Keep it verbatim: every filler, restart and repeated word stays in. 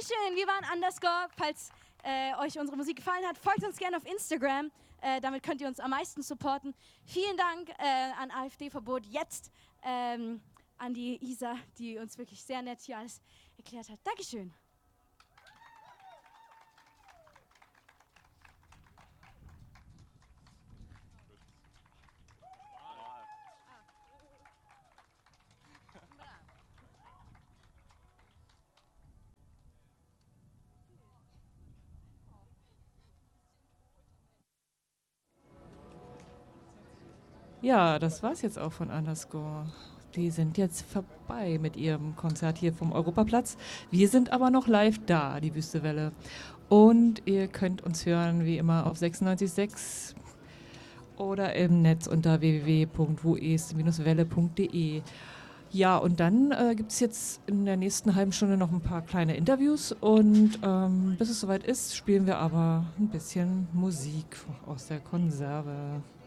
Dankeschön, wir waren Underscore. Falls äh, euch unsere Musik gefallen hat, folgt uns gerne auf Instagram. Äh, damit könnt ihr uns am meisten supporten. Vielen Dank äh, an AfD-Verbot. Jetzt ähm, an die Isa, die uns wirklich sehr nett hier alles erklärt hat. Dankeschön. Ja, das war's jetzt auch von Underscore. Die sind jetzt vorbei mit ihrem Konzert hier vom Europaplatz. Wir sind aber noch live da, die Wüstewelle. Und ihr könnt uns hören wie immer auf sechsundneunzig Komma sechs oder im Netz unter w w w punkt wo es welle punkt de. Ja, und dann äh, gibt es jetzt in der nächsten halben Stunde noch ein paar kleine Interviews. Und ähm, bis es soweit ist, spielen wir aber ein bisschen Musik aus der Konserve.